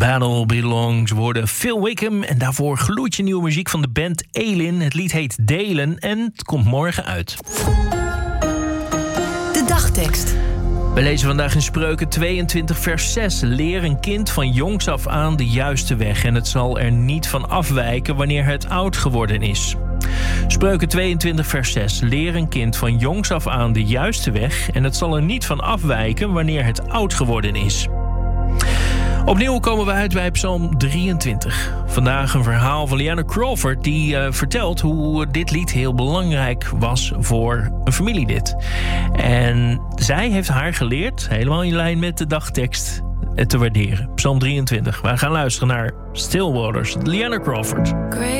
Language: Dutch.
Battle Belongs worden Phil Wickham en daarvoor gloedje nieuwe muziek van de band Elin. Het lied heet Delen en het komt morgen uit. De dagtekst. We lezen vandaag in Spreuken 22 vers 6. Leer een kind van jongs af aan de juiste weg en het zal er niet van afwijken wanneer het oud geworden is. Spreuken 22 vers 6. Leer een kind van jongs af aan de juiste weg en het zal er niet van afwijken wanneer het oud geworden is. Opnieuw komen we uit bij Psalm 23. Vandaag een verhaal van Liana Crawford die vertelt hoe dit lied heel belangrijk was voor een familielid. En zij heeft haar geleerd, helemaal in lijn met de dagtekst, te waarderen. Psalm 23. We gaan luisteren naar Still Waters, Liana Crawford.